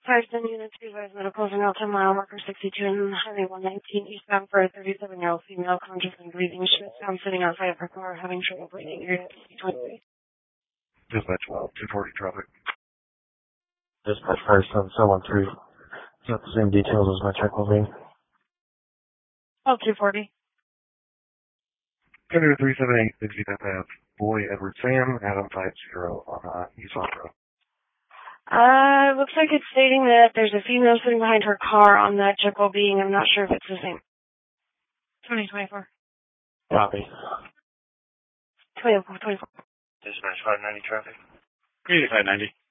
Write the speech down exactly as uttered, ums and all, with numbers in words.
Five-ten unit two five medical from Alton Mile Marker sixty-two and Highway one nineteen eastbound for a thirty-seven-year-old female conscious and breathing. She was found sitting outside of her car having trouble breathing. Area twenty-three. Dispatch well, two forty traffic. Dispatch five seven seven one three. Is that the same details as my check will be? Oh, two forty. Center three seven eight, sixty-fifth Ave. Boy Edward Sam, Adam five zero on uh, East Road. Uh, looks like it's stating that there's a female sitting behind her car on that check well being. I'm not sure if it's the same. twenty twenty-four. Copy. twenty twenty-four. Dispatch five ninety traffic. eighty-five ninety.